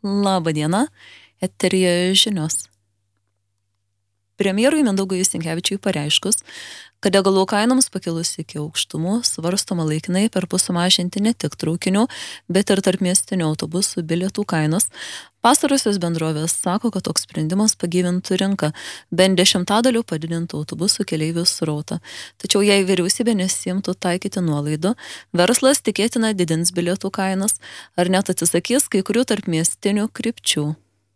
Labą dieną, eteryje žinios. Premjerui Mindaugui Sinkevičiui pareiškus, kad degalų kainoms pakilus iki aukštumų svarstoma laikinai perpus sumažinti ne tik traukinių, bet ir tarpmiestinių autobusų bilietų kainos. Pastarosios bendrovės sako, kad toks sprendimas pagyvintų rinką, bent 10% padidintų autobusų keleivių srautą. Tačiau jei vyriausybė nesiimtų taikyti nuolaidų, verslas tikėtina didins bilietų kainas ar net atsisakys kai kurių tarpmiestinių krypčių.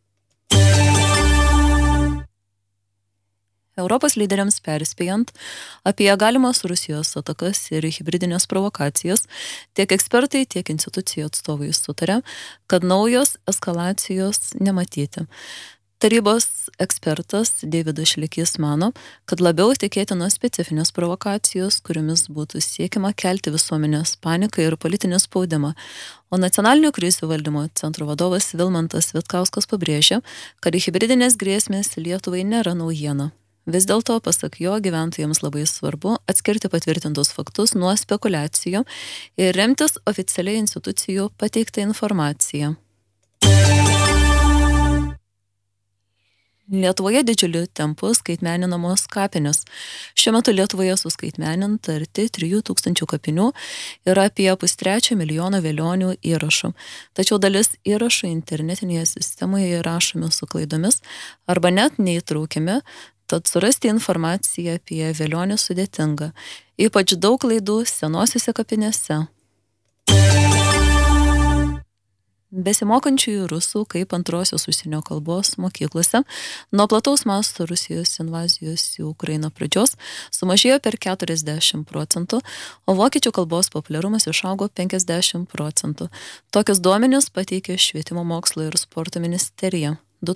Europos lyderiams perspėjant apie galimas Rusijos atakas ir hibridinės provokacijas, tiek ekspertai, tiek institucijų atstovai sutarė, kad naujos eskalacijos nematyti. Tarybos ekspertas Deividas Šlekys mano, kad labiau tikėtinos specifinės provokacijos, kuriomis būtų siekiama kelti visuomenės paniką ir politinį spaudimą. O nacionalinio krizių valdymo centro vadovas Vilmantas Vitkauskas pabrėžė, kad hibridinės grėsmės Lietuvai nėra naujiena. Vis dėlto, pasak jo, gyventojams labai svarbu atskirti patvirtintus faktus nuo spekulacijų ir remtis oficialiai institucijų pateiktą informaciją. Lietuvoje didžiuliu tempu skaitmeninamos kapinės. Šiuo metu Lietuvoje suskaitmeninta arti 3000 kapinių ir apie 2,3 milijono velionių įrašų. Tačiau dalis įrašų internetinėje sistemoje įrašomi su klaidomis arba net neįtraukiami, tad surasti informaciją apie velionį sudėtinga. Ypač daug klaidų senosiuose kapinėse. Besimokančiųjų rusų kaip antrosios užsienio kalbos mokyklose nuo plataus masto Rusijos invazijos į Ukrainą pradžios sumažėjo per 40%, o vokiečių kalbos populiarumas išaugo 50%. Tokius duomenis pateikė Švietimo mokslo ir sporto ministerija.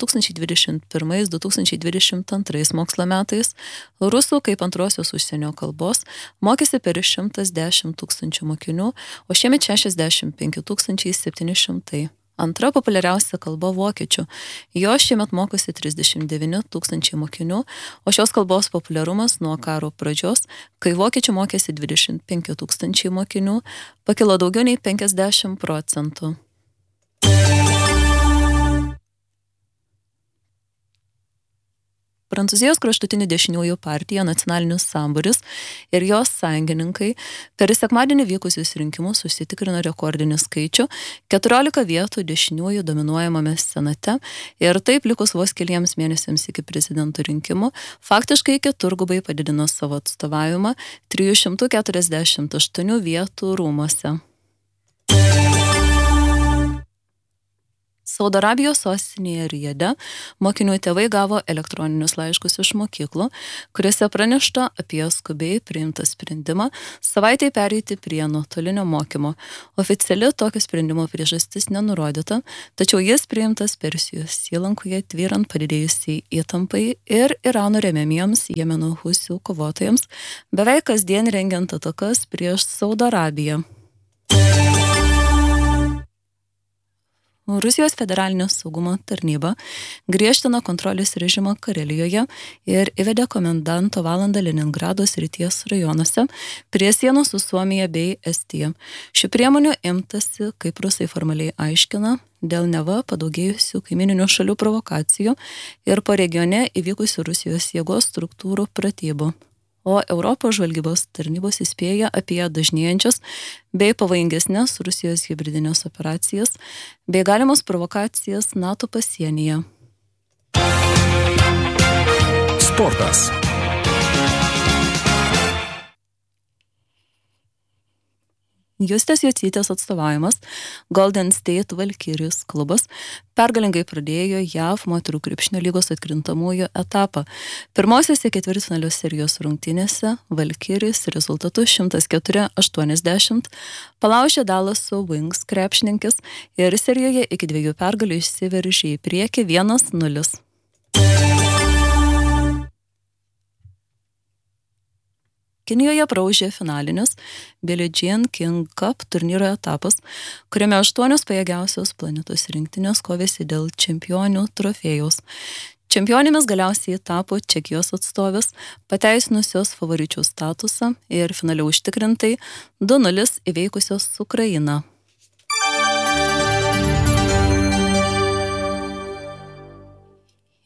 2021-2022 mokslo metais rusų kaip antrosios užsienio kalbos mokėsi per 110 000 mokinių, o šiemet 65 700. Antra populiariausia kalba vokiečių. Jo šiemet mokosi 39 000 mokinių, o šios kalbos populiarumas nuo karo pradžios, kai vokiečių mokėsi 25 000 mokinių, pakilo daugiau nei 50%. Prancūzijos kraštutinių dešiniųjų partija Nacionalinis sambūris ir jos sąjungininkai per sekmadienį vykusius rinkimus užsitikrino rekordinį skaičių 14 vietų dešiniųjų dominuojamame senate ir taip likus vos keliems mėnesiams iki prezidento rinkimų faktiškai keturgubai padidino savo atstovavimą 348 vietų rūmuose. Saudo Arabijos sostinėje Rijade mokinių tėvai gavo elektroninius laiškus iš mokyklų, kuriuose pranešta apie skubiai priimtą sprendimą savaitei pereiti prie nuotolinio mokymo. Oficiali tokio sprendimo priežastis nenurodyta, tačiau jis priimtas Persijos įlankoje tvyrant padidėjusiai įtampai ir Irano remiamiems Jemeno husių kovotojams, beveik kasdien rengiant atakas prieš Saudo Arabiją. Rusijos federalinio saugumo tarnyba griežtina kontrolės režimą Karelijoje ir įvedė komendanto valandą Leningrado srities rajonuose prie sienos su Suomija bei Estija. Šių priemonių imtasi, kaip rusai formaliai aiškina, dėl neva padaugėjusių kaimininių šalių provokacijų ir po regione įvykusių Rusijos jėgos struktūrų pratybų. O Europos žvalgybos tarnybos įspėja apie dažnėjančias bei pavojingesnės Rusijos hibridinės operacijas bei galimas provokacijas NATO pasienyje. Sportas. Justės Jocytės atstovavimas Golden State Valkyries klubas pergalingai pradėjo JAV moterų krepšinio lygos atkrintamųjų etapą. Pirmosiose ketvirtfinalio serijos rungtynėse Valkyries rezultatu 104-80 palaužė Dallaso Wings krepšininkis ir serijoje iki 2 pergalių išsiveržė į priekį 1-0. Kinijoje praūžė finalinis Billie Jean King Cup turnyro etapas, kuriame 8 pajėgiausios planetos rinktinės kovėsi dėl čempionių trofėjaus. Čempionėmis galiausiai tapo Čekijos atstovės, pateisinusios favoričių statusą ir finale užtikrintai 2-0 įveikusios Ukrainą.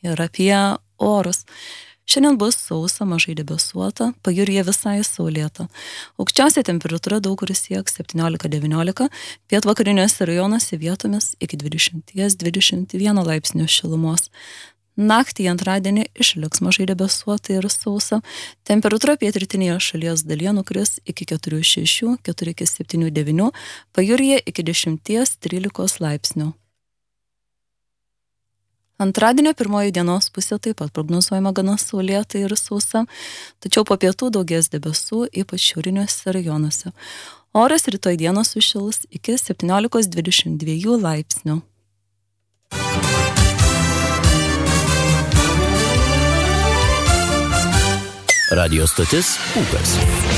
Ir apie orus. Šiandien bus sausa, mažai debesuota, pajūryje visai saulėta. Aukščiausia temperatūra daug kur sieks 17-19, pietvakariniuose rajonuose vietomis iki 20-21 laipsnių šilumos. Naktį antradienį išliks mažai debesuota ir sausa. Temperatūra pietrytinėje šalies dalyje nukris iki 4-6, 4-7-9, pajūryje iki 10-13 laipsnių. Antradienio pirmoji dienos pusė taip pat prognozuojama gana saulėta ir sausa, tačiau po pietų daugės debesų, ypač šiauriniuose rajonuose. Oras rytoj dieną sušils iki 17-22 laipsnių. Radio stotis Ūkas.